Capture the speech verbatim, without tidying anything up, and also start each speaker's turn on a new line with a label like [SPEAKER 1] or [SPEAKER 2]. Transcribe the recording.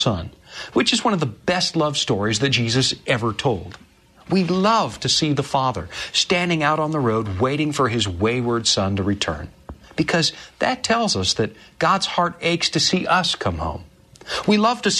[SPEAKER 1] Son, which is one of the best love stories that Jesus ever told. We love to see the Father standing out on the road waiting for His wayward Son to return, because that tells us that God's heart aches to see us come home. We love to see